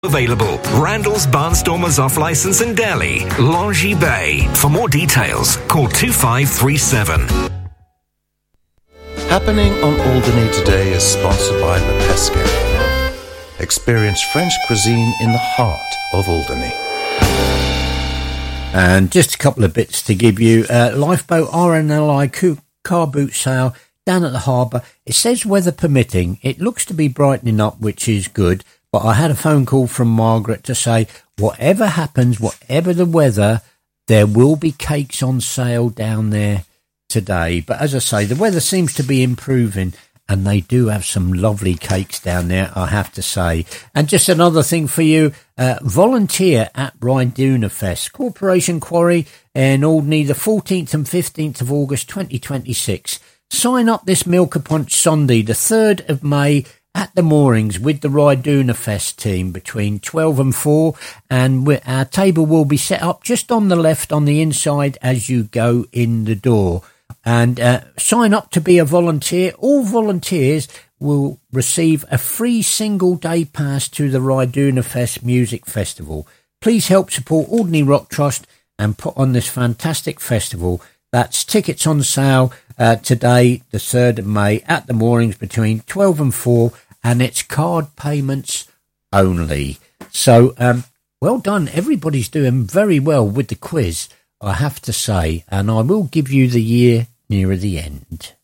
Available. Randall's Barnstormers off licence in Delhi, Longy Bay. For more details, call 2537. Happening on Alderney today is sponsored by Le Pesquet. Experience French cuisine in the heart of Alderney. And just a couple of bits to give you. Lifeboat RNLI car boot sale down at the harbour. It says weather permitting. It looks to be brightening up, which is good. But I had a phone call from Margaret to say, whatever happens, whatever the weather, there will be cakes on sale down there today. But as I say, the weather seems to be improving, and they do have some lovely cakes down there, I have to say. And just another thing for you, volunteer at Ryduna Fest, Corporation Quarry in Alderney, the 14th and 15th of August 2026. Sign up this Milker Punch Sunday, the 3rd of May, at the moorings with the Ryduna Fest team between 12 and 4, and our table will be set up just on the left on the inside as you go in the door. And sign up to be a volunteer. All volunteers will receive a free single-day pass to the Ryduna Fest Music Festival. Please help support Alderney Rock Trust and put on this fantastic festival. That's tickets on sale today, the 3rd of May, at the moorings between 12 and 4, and it's card payments only. So, well done. Everybody's doing very well with the quiz, I have to say, and I will give you the year nearer the end.